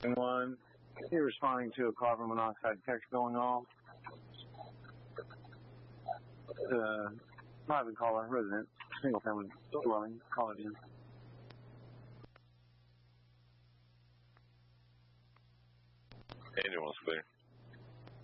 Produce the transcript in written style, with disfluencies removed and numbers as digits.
One, you're responding to a carbon monoxide text going off. Private caller, resident, single family dwelling, call it in. Anyone's clear.